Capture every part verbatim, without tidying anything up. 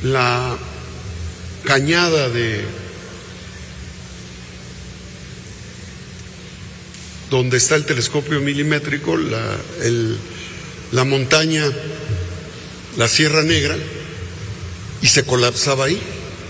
la cañada de donde está el telescopio milimétrico, la, el, la montaña, la Sierra Negra, y se colapsaba ahí.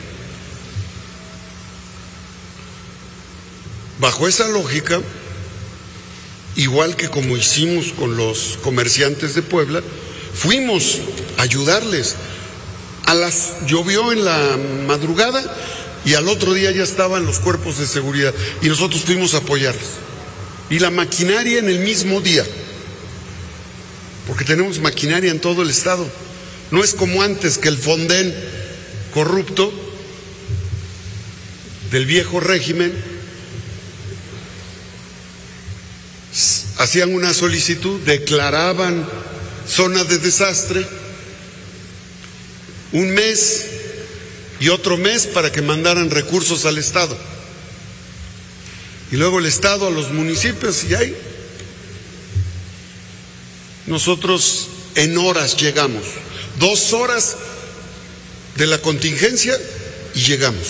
Bajo esa lógica, igual que como hicimos con los comerciantes de Puebla, fuimos a ayudarles. A las, llovió en la madrugada y al otro día ya estaban los cuerpos de seguridad y nosotros fuimos a apoyarles. Y la maquinaria en el mismo día, porque tenemos maquinaria en todo el estado. No es como antes, que el Fonden corrupto del viejo régimen hacían una solicitud, declaraban zona de desastre un mes y otro mes para que mandaran recursos al estado, y luego el estado a los municipios, y ahí nosotros en horas llegamos, dos horas de la contingencia y llegamos,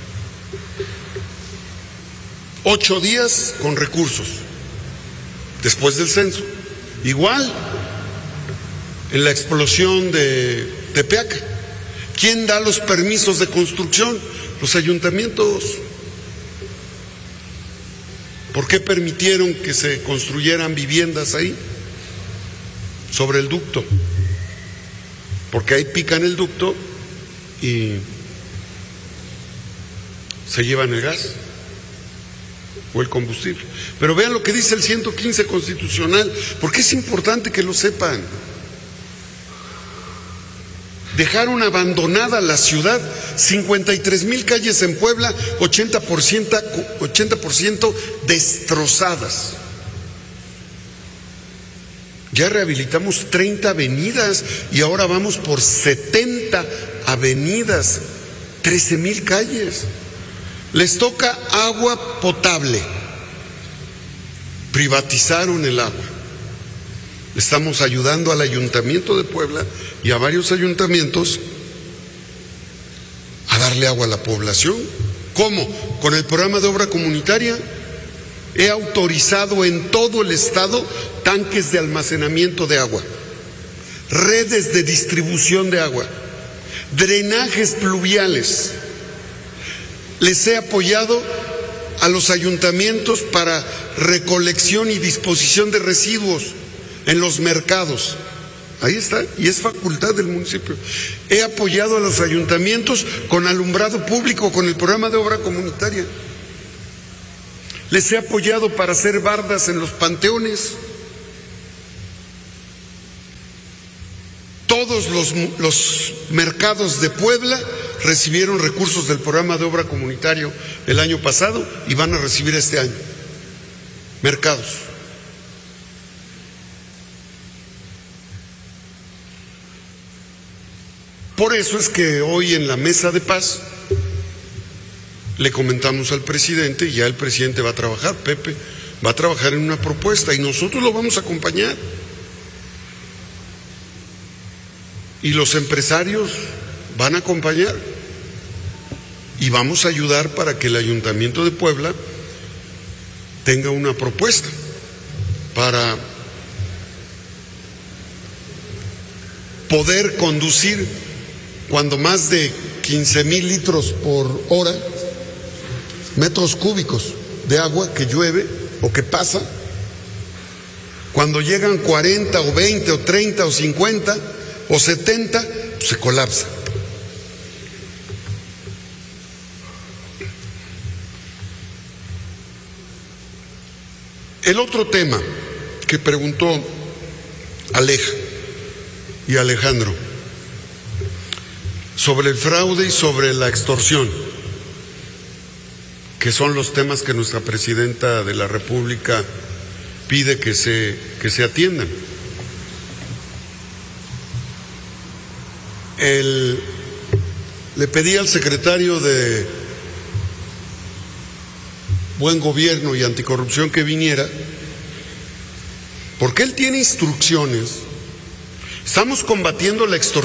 ocho días con recursos después del censo. Igual en la explosión de Tepeaca, ¿quién da los permisos de construcción? Los ayuntamientos. ¿Por qué permitieron que se construyeran viviendas ahí, sobre el ducto? Porque ahí pican el ducto y se llevan el gas o el combustible. Pero vean lo que dice el ciento quince constitucional, porque es importante que lo sepan. Dejaron abandonada la ciudad, cincuenta y tres mil calles en Puebla, ochenta por ciento, ochenta por ciento destrozadas. Ya rehabilitamos treinta avenidas y ahora vamos por setenta avenidas, trece mil calles. Les toca agua potable. Privatizaron el agua. Estamos ayudando al Ayuntamiento de Puebla y a varios ayuntamientos a darle agua a la población. ¿Cómo? Con el programa de obra comunitaria. He autorizado en todo el estado tanques de almacenamiento de agua, redes de distribución de agua, drenajes pluviales. Les he apoyado a los ayuntamientos para recolección y disposición de residuos en los mercados. Ahí está, y es facultad del municipio. He apoyado a los ayuntamientos con alumbrado público, con el programa de obra comunitaria. Les he apoyado para hacer bardas en los panteones. Todos los, los mercados de Puebla recibieron recursos del programa de obra comunitario el año pasado y van a recibir este año. Mercados. Por eso es que hoy en la mesa de paz le comentamos al presidente, y ya el presidente va a trabajar, Pepe, va a trabajar en una propuesta y nosotros lo vamos a acompañar. Y los empresarios van a acompañar y vamos a ayudar para que el Ayuntamiento de Puebla tenga una propuesta para poder conducir cuando más de quince mil litros por hora, metros cúbicos de agua que llueve o que pasa, cuando llegan cuarenta o veinte o treinta o cincuenta o setenta, pues se colapsa. El otro tema que preguntó Aleja y Alejandro sobre el fraude y sobre la extorsión, que son los temas que nuestra presidenta de la República pide que se, que se atiendan. El, le pedí al secretario de Buen Gobierno y Anticorrupción que viniera, porque él tiene instrucciones. Estamos combatiendo la extorsión